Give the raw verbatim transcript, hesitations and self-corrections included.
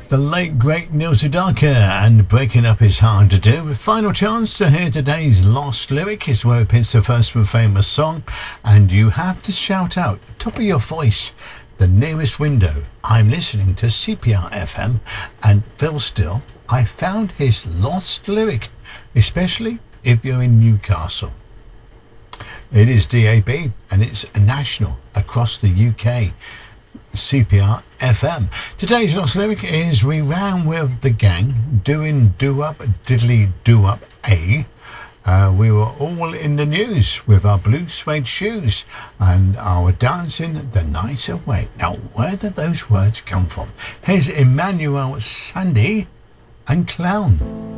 The late great Neil Sedaka and Breaking Up Is Hard to Do. Final chance to hear today's Lost Lyric is where it hits the first and famous song, and you have to shout out, top of your voice, the nearest window. I'm listening to C P R F M, and Phil Still, I found his Lost Lyric, especially if you're in Newcastle. It is D A B and it's national across the U K. C P R F M. Today's Lost Lyric is we ran with the gang doing do up diddly do up A. Uh, we were all in the news with our blue suede shoes and our dancing the night away. Now, where did those words come from? Here's Emmanuel Sandy and Clown.